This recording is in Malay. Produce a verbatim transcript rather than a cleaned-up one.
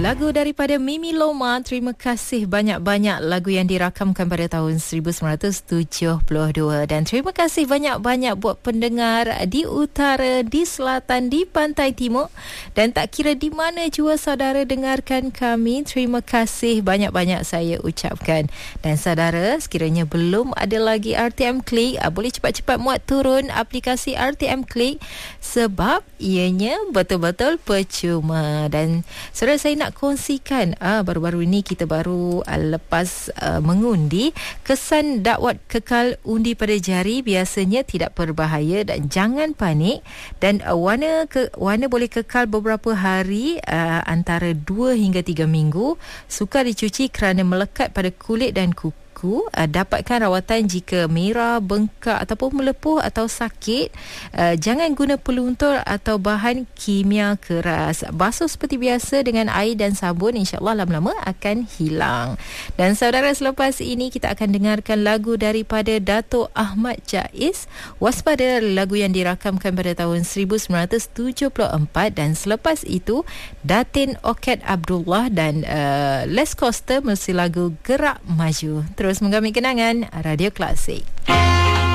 Lagu daripada Mimi Loma, terima kasih banyak-banyak, lagu yang dirakamkan pada tahun seribu sembilan ratus tujuh puluh dua. Dan terima kasih banyak-banyak buat pendengar di utara, di selatan, di pantai timur, dan tak kira di mana jua saudara dengarkan kami, terima kasih banyak-banyak saya ucapkan. Dan saudara, sekiranya belum ada lagi R T M Click, boleh cepat-cepat muat turun aplikasi R T M Click, sebab ianya betul-betul percuma. Dan saudara, saya nak kongsikan ah, baru-baru ini kita baru ah, lepas ah, mengundi kesan dakwat kekal undi pada jari biasanya tidak berbahaya dan jangan panik, dan ah, warna ke, warna boleh kekal beberapa hari ah, antara dua hingga tiga minggu. Sukar dicuci kerana melekat pada kulit dan kuku. Uh, dapatkan rawatan jika merah, bengkak ataupun melepuh atau sakit. Uh, jangan guna peluntur atau bahan kimia keras. Basuh seperti biasa dengan air dan sabun, insya-Allah lama-lama akan hilang. Dan saudara, selepas ini kita akan dengarkan lagu daripada Dato' Ahmad Jaiz, Waspada, lagu yang dirakamkan pada tahun seribu sembilan ratus tujuh puluh empat. Dan selepas itu Datin Okad Abdullah dan uh, Les Costa mesti lagu Gerak Maju. Terus menggamit kenangan Radio Klasik.